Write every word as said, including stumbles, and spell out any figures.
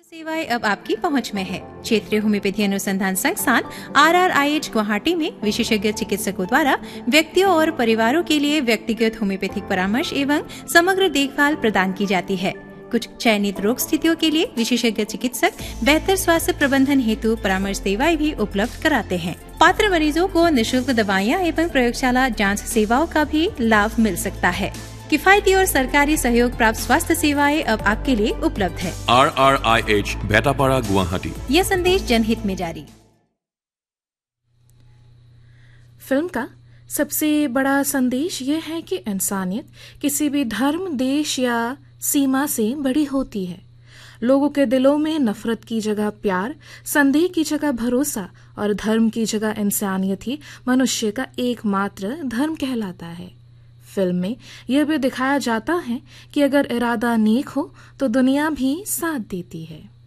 सेवाएं अब आपकी पहुंच में है। क्षेत्रीय होम्योपैथी अनुसंधान संस्थान are are I H Guwahati में विशेषज्ञ चिकित्सकों द्वारा व्यक्तियों और परिवारों के लिए व्यक्तिगत होम्योपैथिक परामर्श एवं समग्र देखभाल प्रदान की जाती है। कुछ चयनित रोग स्थितियों के लिए विशेषज्ञ चिकित्सक बेहतर स्वास्थ्य प्रबंधन हेतु परामर्श सेवाएं भी उपलब्ध कराते हैं। पात्र मरीजों को निःशुल्क दवाइयाँ एवं प्रयोगशाला जांच सेवाओं का भी लाभ मिल सकता है। किफायती और सरकारी सहयोग प्राप्त स्वास्थ्य सेवाएं अब आपके लिए उपलब्ध है। Are are I H भेटापाड़ा Guwahati. यह संदेश जनहित में जारी। फिल्म का सबसे बड़ा संदेश ये है कि इंसानियत किसी भी धर्म, देश या सीमा से बड़ी होती है। लोगों के दिलों में नफरत की जगह प्यार, संदेह की जगह भरोसा और धर्म की जगह इंसानियत ही मनुष्य का एकमात्र धर्म कहलाता है। फिल्म में यह भी दिखाया जाता है कि अगर इरादा नेक हो तो दुनिया भी साथ देती है।